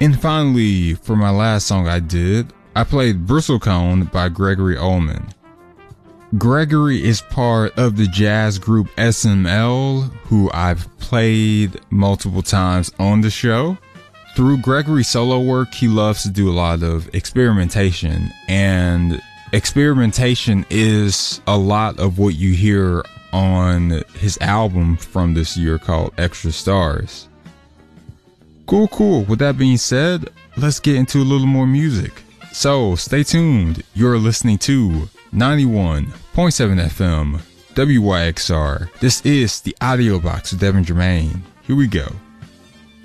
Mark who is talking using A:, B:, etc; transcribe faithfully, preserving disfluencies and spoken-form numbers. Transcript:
A: And finally, for my last song I did, I played Bristlecone by Gregory Ullman. Gregory is part of the jazz group S M L, who I've played multiple times on the show. Through Gregory's solo work, he loves to do a lot of experimentation, and experimentation is a lot of what you hear on his album from this year called Extra Stars. Cool, cool. With that being said, let's get into a little more music. So stay tuned. You're listening to ninety-one point seven F M W Y X R. This is the Audio Box with Devin Germain. Here we go.